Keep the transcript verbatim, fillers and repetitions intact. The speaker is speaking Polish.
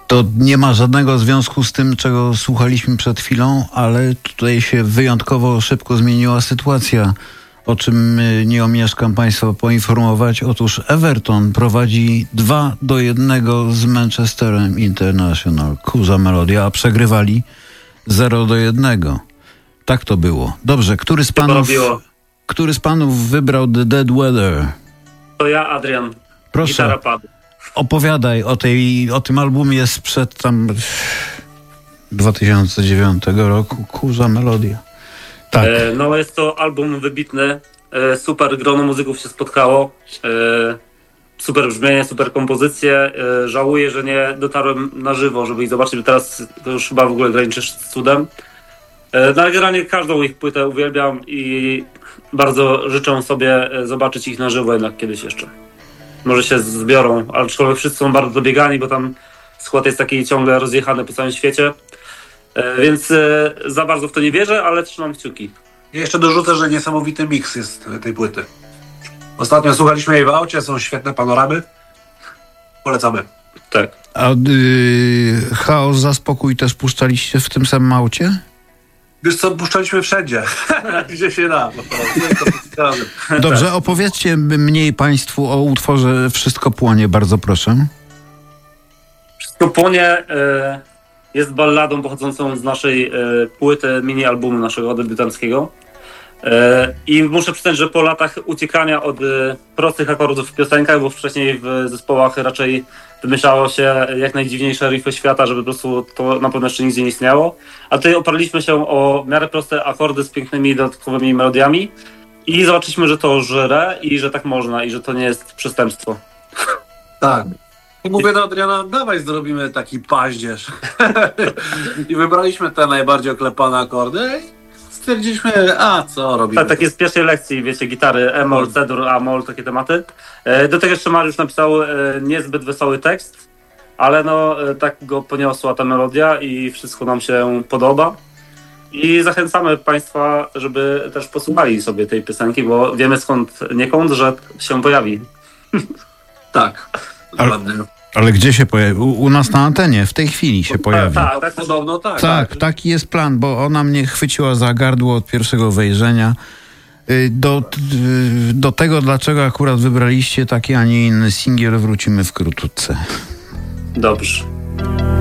To nie ma żadnego związku z tym, czego słuchaliśmy przed chwilą, ale tutaj się wyjątkowo szybko zmieniła sytuacja, o czym nie omieszkam Państwa poinformować. Otóż Everton prowadzi dwa do jednego z Manchesterem International. Kurza melodia, a przegrywali zero do jednego. Tak to było. Dobrze, który z panów, który z panów wybrał The Dead Weather? To ja, Adrian. Proszę. Gitara padł. Opowiadaj o, tej, o tym albumie sprzed tam dwa tysiące dziewiątego roku. Kurza melodia. Tak. E, no jest to album wybitny. E, super grono muzyków się spotkało. E, super brzmienie, super kompozycje. E, żałuję, że nie dotarłem na żywo, żeby ich zobaczyć, bo teraz to już chyba w ogóle graniczy z cudem. E, no ale generalnie każdą ich płytę uwielbiam i bardzo życzę sobie zobaczyć ich na żywo jednak kiedyś jeszcze. Może się zbiorą, aczkolwiek wszyscy są bardzo dobiegani, bo tam skład jest taki ciągle rozjechany po całym świecie. E, więc e, za bardzo w to nie wierzę, ale trzymam kciuki. Ja jeszcze dorzucę, że niesamowity miks jest tej płyty. Ostatnio słuchaliśmy jej w aucie, są świetne panoramy. Polecamy. Tak. A yy, Chaos za spokój też puszczaliście w tym samym aucie? Wiesz co, puszczaliśmy wszędzie, gdzie się da. Dobrze, opowiedzcie mniej Państwu o utworze Wszystko płonie, bardzo proszę. Wszystko płonie y, jest balladą pochodzącą z naszej y, płyty, mini-albumu naszego debiutanckiego. Y, I muszę przyznać, że po latach uciekania od y, prostych akordów w piosenkach, bo wcześniej w zespołach raczej wymyślało się jak najdziwniejsze riffy świata, żeby po prostu to na pewno jeszcze nigdzie nie istniało. A tutaj oparliśmy się o w miarę proste akordy z pięknymi dodatkowymi melodiami i zobaczyliśmy, że to żre i że tak można i że to nie jest przestępstwo. Tak. I mówię do Adriana, dawaj zrobimy taki paździerz. I wybraliśmy te najbardziej oklepane akordy i stwierdziliśmy, a co robimy? Tak, takie z pierwszej lekcji, wiecie, gitary E-moll, C-dur, A-moll, takie tematy. Do tego jeszcze Mariusz napisał niezbyt wesoły tekst, ale no tak go poniosła ta melodia i wszystko nam się podoba. I zachęcamy Państwa, żeby też posłuchali sobie tej piosenki, bo wiemy skąd niekąd, że się pojawi. Tak, dokładnie. Ale, ale gdzie się pojawi? U, u nas na antenie, w tej chwili się pojawi. Tak, tak, podobno tak. Tak, taki jest plan, bo ona mnie chwyciła za gardło od pierwszego wejrzenia. Do, do tego, dlaczego akurat wybraliście taki, a nie inny singiel, wrócimy wkrótce. Dobrze.